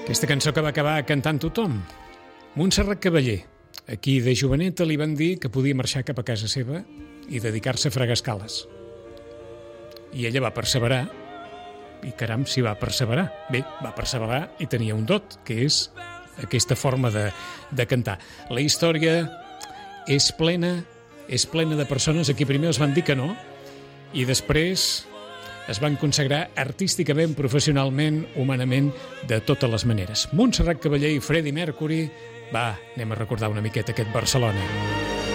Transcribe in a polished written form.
Aquesta cançó que va acabar cantant tothom. Montserrat Caballé. Aquí de joveneta li van dir que podia marxar cap a casa seva i dedicar-se a fregar escales. I ella va perseverar, i caram, si va perseverar. Bé, va perseverar i tenia un dot, que és aquesta forma de cantar. La història és plena de persones a qui primer els van dir que no i després es van consagrar artísticament, professionalment, humanament, de totes les maneres. Montserrat Caballé i Freddie Mercury. Va, anem a recordar una miqueta aquest Barcelona.